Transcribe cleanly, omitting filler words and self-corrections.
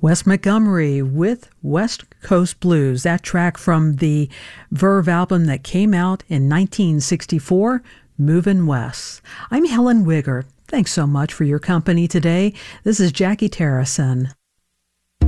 Wes Montgomery with West Coast Blues, that track from the Verve album that came out in 1964, Movin' West. I'm Helen Wigger. Thanks so much for your company today. This is Jackie Terracin.